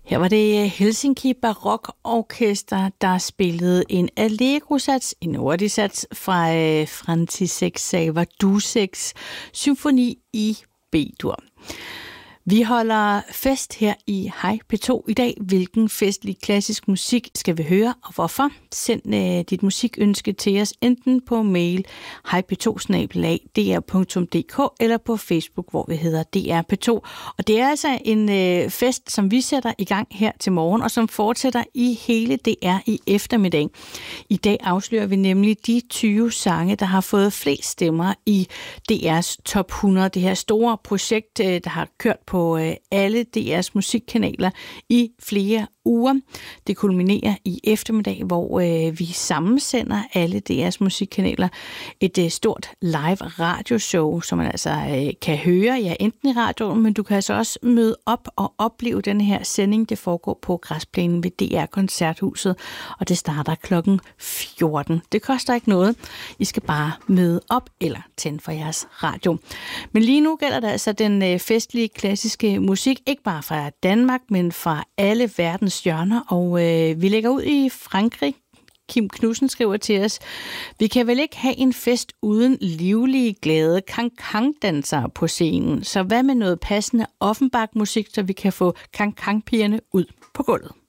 Her var det Helsinki Barokorkester, der spillede en Allegro-sats, en Nordi-sats fra František Sáva-Dušeks symfoni i B-dur. Vi holder fest her i Hej P2 i dag. Hvilken festlig klassisk musik skal vi høre, og hvorfor? Send dit musikønske til os enten på mail hejp2@dr.dk eller på Facebook, hvor vi hedder DR P2. Og det er altså en fest, som vi sætter i gang her til morgen, og som fortsætter i hele DR i eftermiddag. I dag afslører vi nemlig de 20 sange, der har fået flest stemmer i DR's Top 100. Det her store projekt, der har kørt på alle DR's musikkanaler i flere uger. Det kulminerer i eftermiddag, hvor vi sammensender alle DR's musikkanaler. Et stort live radioshow, som man altså kan høre, enten i radioen, men du kan altså også møde op og opleve den her sending. Det foregår på græsplænen ved DR Koncerthuset, og det starter klokken 14. Det koster ikke noget. I skal bare møde op eller tænde for jeres radio. Men lige nu gælder det altså den festlige klassiske musik, ikke bare fra Danmark, men fra alle verdens hjørner, og vi lægger ud i Frankrig. Kim Knudsen skriver til os: vi kan vel ikke have en fest uden livlige, glade kankang-dansere på scenen, så hvad med noget passende Offenbach-musik, så vi kan få kankang-pigerne ud på gulvet?